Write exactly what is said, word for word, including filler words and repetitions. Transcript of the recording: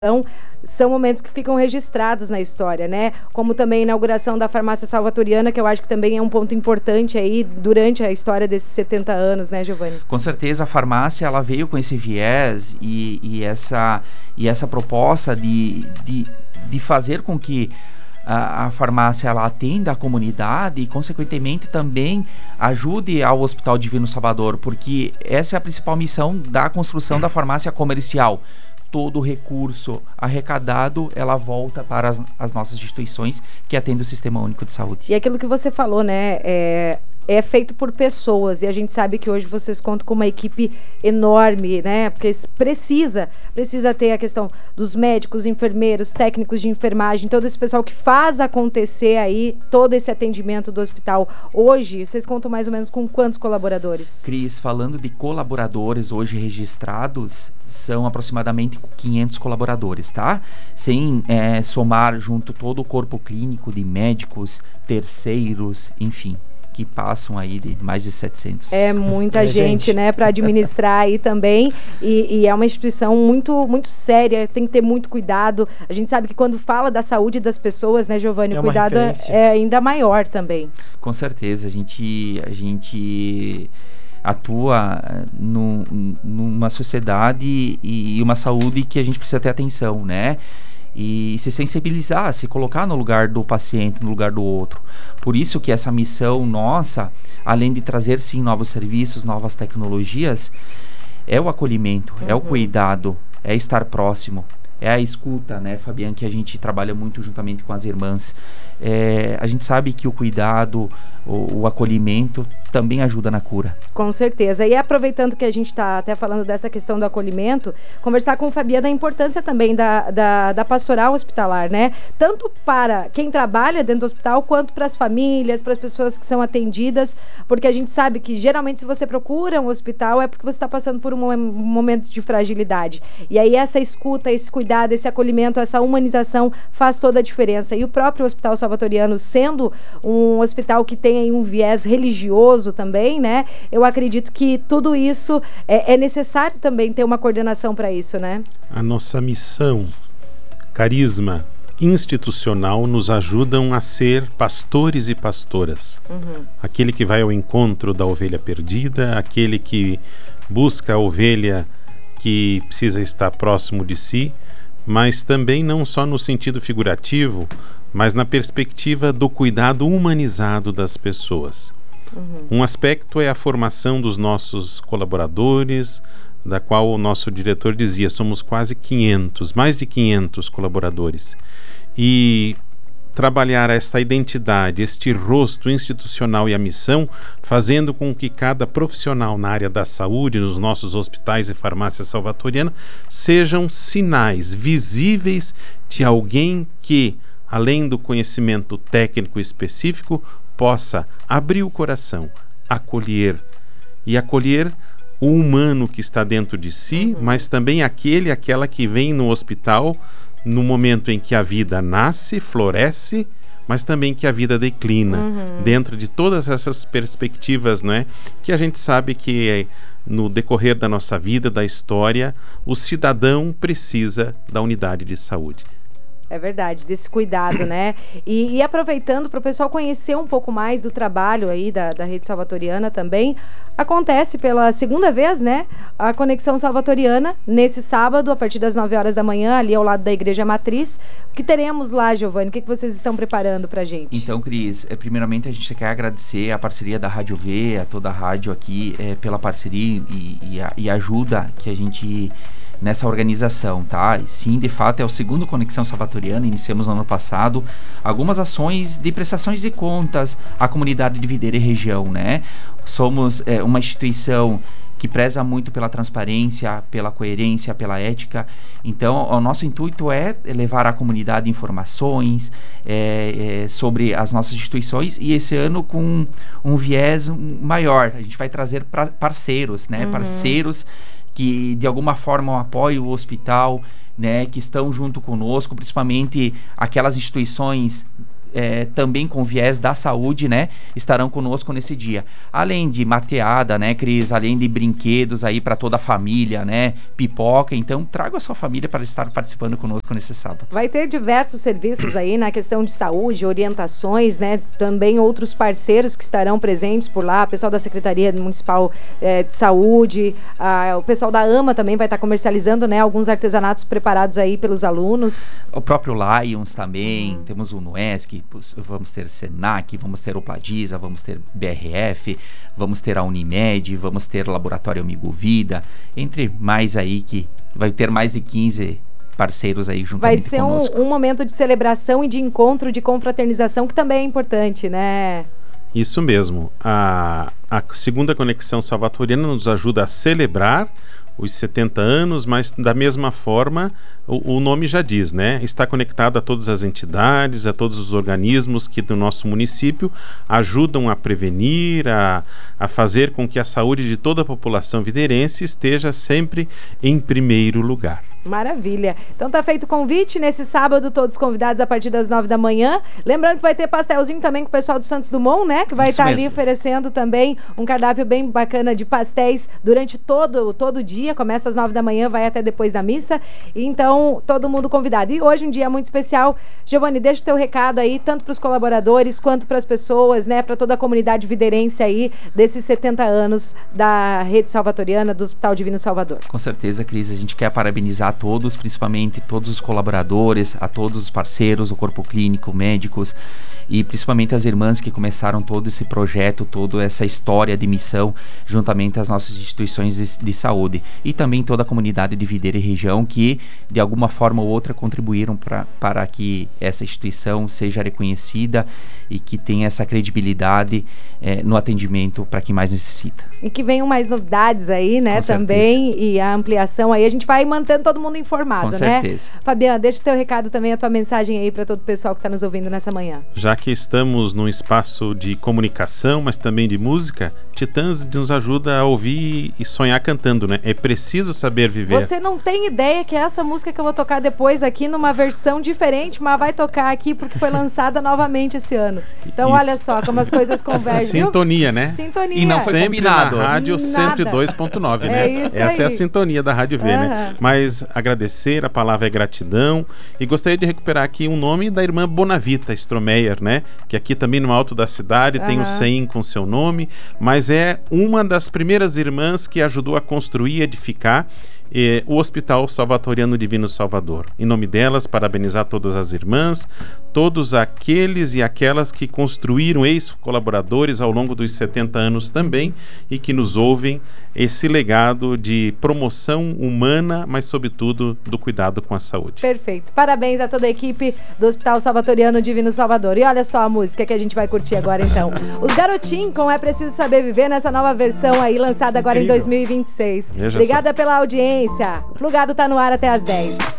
Então, são momentos que ficam registrados na história, né? Como também a inauguração da farmácia salvatoriana, que eu acho que também é um ponto importante aí durante a história desses setenta anos, né, Giovanni? Com certeza, a farmácia ela veio com esse viés e, e, essa, e essa proposta de, de, de fazer com que a, a farmácia ela atenda a comunidade e, consequentemente, também ajude ao Hospital Divino Salvador, porque essa é a principal missão da construção da farmácia comercial. Todo o recurso arrecadado, ela volta para as, as nossas instituições que atendem o Sistema Único de Saúde. E aquilo que você falou, né, é, é feito por pessoas, e a gente sabe que hoje vocês contam com uma equipe enorme, né, porque precisa, precisa ter a questão dos médicos, enfermeiros, técnicos de enfermagem, todo esse pessoal que faz acontecer aí todo esse atendimento do hospital. Hoje, vocês contam mais ou menos com quantos colaboradores? Cris, falando de colaboradores hoje registrados, são aproximadamente quinhentos colaboradores, tá? Sem é, somar junto todo o corpo clínico de médicos, terceiros, enfim, que passam aí de mais de setecentos. É muita é, gente, gente, né, para administrar aí também, e, e é uma instituição muito, muito séria, tem que ter muito cuidado. A gente sabe que quando fala da saúde das pessoas, né, Giovanni, é o cuidado é, é ainda maior também. Com certeza, a gente... A gente atua no, numa sociedade e uma saúde que a gente precisa ter atenção, né? E se sensibilizar, se colocar no lugar do paciente, no lugar do outro. Por isso que essa missão nossa, além de trazer sim novos serviços, novas tecnologias, é o acolhimento, uhum. é o cuidado, é estar próximo, é a escuta, né, Fabiana, que a gente trabalha muito juntamente com as irmãs. É, a gente sabe que o cuidado, o, o acolhimento também ajuda na cura. Com certeza. E aproveitando que a gente está até falando dessa questão do acolhimento, conversar com o Fabiana da importância também da, da, da pastoral hospitalar, né? Tanto para quem trabalha dentro do hospital, quanto para as famílias, para as pessoas que são atendidas, porque a gente sabe que geralmente se você procura um hospital é porque você está passando por um, um momento de fragilidade. E aí essa escuta, esse cuidado, esse acolhimento, essa humanização faz toda a diferença. E o próprio Hospital Salvatoriano, sendo um hospital que tem aí um viés religioso também, né? Eu acredito que tudo isso é, é necessário também ter uma coordenação para isso, né? A nossa missão, carisma institucional nos ajudam a ser pastores e pastoras. Uhum. Aquele que vai ao encontro da ovelha perdida, aquele que busca a ovelha que precisa estar próximo de si, mas também não só no sentido figurativo, mas na perspectiva do cuidado humanizado das pessoas. Uhum. Um aspecto é a formação dos nossos colaboradores, da qual o nosso diretor dizia, somos quase quinhentos, mais de quinhentos colaboradores. E trabalhar esta identidade, este rosto institucional e a missão, fazendo com que cada profissional na área da saúde, nos nossos hospitais e farmácia salvatoriana, sejam sinais visíveis de alguém que, além do conhecimento técnico específico, possa abrir o coração, acolher e acolher o humano que está dentro de si, uhum. mas também aquele, aquela que vem no hospital no momento em que a vida nasce, floresce, mas também que a vida declina, uhum. dentro de todas essas perspectivas, né, que a gente sabe que no decorrer da nossa vida, da história, o cidadão precisa da unidade de saúde. É verdade, desse cuidado, né? E, e aproveitando para o pessoal conhecer um pouco mais do trabalho aí da, da Rede Salvatoriana também, acontece pela segunda vez, né? A Conexão Salvatoriana, nesse sábado, a partir das nove horas da manhã, ali ao lado da Igreja Matriz. O que teremos lá, Giovanni? O que, que vocês estão preparando para a gente? Então, Cris, é, primeiramente a gente quer agradecer a parceria da Rádio V, a toda a rádio aqui, é, pela parceria e, e, a, e ajuda que a gente... nessa organização, tá? Sim, de fato, é o segundo Conexão Salvatoriana, iniciamos no ano passado, algumas ações de prestações de contas à comunidade de Videira e região, né? Somos é, uma instituição que preza muito pela transparência, pela coerência, pela ética. Então, o nosso intuito é levar à comunidade informações é, é, sobre as nossas instituições, e esse ano com um viés maior. A gente vai trazer pra, parceiros, né? Uhum. Parceiros que de alguma forma apoiam o hospital, né, que estão junto conosco, principalmente aquelas instituições é, também com viés da saúde, né, estarão conosco nesse dia. Além de mateada, né, Cris, além de brinquedos aí para toda a família, né, pipoca, então traga a sua família para estar participando conosco nesse sábado. Vai ter diversos serviços aí na questão de saúde, orientações, né, também outros parceiros que estarão presentes por lá, o pessoal da Secretaria Municipal é, de Saúde, a, o pessoal da AMA também vai estar comercializando, né, alguns artesanatos preparados aí pelos alunos. O próprio Lions também, uhum. temos o Nuesc, vamos ter Senac, vamos ter o Pladisa, vamos ter B R F, vamos ter a Unimed, vamos ter o Laboratório Amigo Vida, entre mais aí que vai ter mais de quinze parceiros aí juntamente conosco. Vai ser um, um momento de celebração e de encontro, de confraternização, que também é importante, né? Isso mesmo. A, a segunda conexão salvatoriana nos ajuda a celebrar os setenta anos, mas da mesma forma, o, o nome já diz, né? Está conectado a todas as entidades, a todos os organismos que do nosso município ajudam a prevenir, a, a fazer com que a saúde de toda a população videirense esteja sempre em primeiro lugar. Maravilha. Então tá feito o convite nesse sábado, todos convidados a partir das nove da manhã. Lembrando que vai ter pastelzinho também com o pessoal do Santos Dumont, né? Que vai estar ali oferecendo também um cardápio bem bacana de pastéis durante todo todo o dia. Começa às nove da manhã, vai até depois da missa. Então, todo mundo convidado. E hoje um dia muito especial. Giovanni, deixa o teu recado aí, tanto para os colaboradores quanto para as pessoas, né? Para toda a comunidade videirense aí desses setenta anos da Rede Salvatoriana do Hospital Divino Salvador. Com certeza, Cris, a gente quer parabenizar a todos, principalmente todos os colaboradores, a todos os parceiros, o corpo clínico, médicos e principalmente as irmãs que começaram todo esse projeto, toda essa história de missão juntamente às nossas instituições de, de saúde e também toda a comunidade de Videira e região que de alguma forma ou outra contribuíram pra, para que essa instituição seja reconhecida e que tenha essa credibilidade eh, no atendimento para quem mais necessita. E que venham mais novidades aí, né, Com também, certeza. E a ampliação aí, a gente vai mantendo todo mundo informado, Com né? certeza. Fabiana, deixa o teu recado também, a tua mensagem aí para todo o pessoal que está nos ouvindo nessa manhã. Já que estamos num espaço de comunicação, mas também de música, Titãs nos ajuda a ouvir e sonhar cantando, né? É preciso saber viver. Você não tem ideia que é essa música que eu vou tocar depois aqui numa versão diferente, mas vai tocar aqui porque foi lançada novamente esse ano. Então, Isso. olha só como as coisas convergem. Sintonia, né? Sintonia. E não foi sempre combinado. Na rádio Nada. cento e dois ponto nove, né? É isso Essa aí. é a sintonia da Rádio V, Uhum. né? Mas agradecer, a palavra é gratidão. E gostaria de recuperar aqui um nome da irmã Bonavita Stromeyer, né? Que aqui também no alto da cidade uhum. tem o C E M com seu nome, mas é uma das primeiras irmãs que ajudou a construir e edificar eh, o Hospital Salvatoriano Divino Salvador. Em nome delas, parabenizar todas as irmãs, todos aqueles e aquelas que construíram, ex-colaboradores ao longo dos setenta anos também, e que nos ouvem esse legado de promoção humana, mas sobretudo do cuidado com a saúde. Perfeito. Parabéns a toda a equipe do Hospital Salvatoriano Divino Salvador. E olha só a música que a gente vai curtir agora então. Os Garotinhos com É Preciso Saber Viver, nessa nova versão aí, lançada agora Incrível. Em dois mil e vinte e seis. Veja Obrigada só. Pela audiência. Plugado tá no ar até às dez.